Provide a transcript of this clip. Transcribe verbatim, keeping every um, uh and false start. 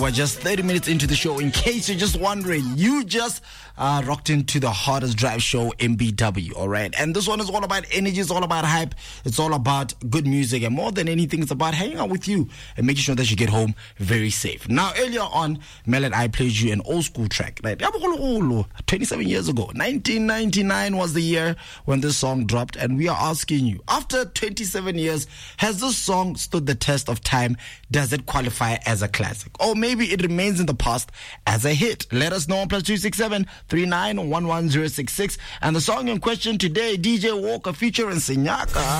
We're just thirty minutes into the show. In case you're just wondering, you just uh, rocked into the hardest drive show in B W, all right? And this one is all about energy. It's all about hype. It's all about good music. And more than anything, it's about hanging out with you and making sure that you get home very safe. Now, earlier on, Mel and I played you an old school track. Right? twenty-seven years ago, nineteen ninety-nine was the year when this song dropped. And we are asking you, after twenty-seven years, has this song stood the test of time? Does it qualify as a classic? Or maybe it remains in the past as a hit? Let us know on plus two six seven, three nine one one zero six six. And the song in question today, D J Walker featuring Sinyaka.